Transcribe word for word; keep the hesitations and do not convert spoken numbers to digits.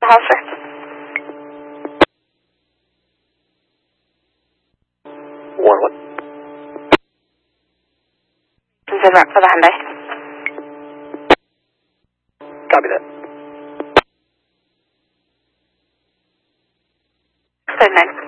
house, sir. One what? This is Rock for the Hyundai. Copy that. thirty-nine.